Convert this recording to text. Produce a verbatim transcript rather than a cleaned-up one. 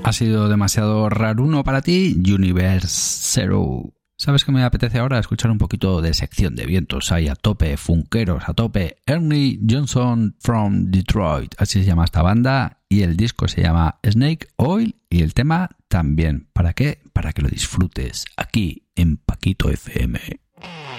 ¿Ha sido demasiado raruno para ti? Universe Zero. ¿Sabes qué me apetece ahora? Escuchar un poquito de sección de vientos ahí a tope, funkeros a tope. Ernie Johnson from Detroit, así se llama esta banda, y el disco se llama Snake Oil y el tema también. ¿Para qué? Para que lo disfrutes aquí en Paquito F M.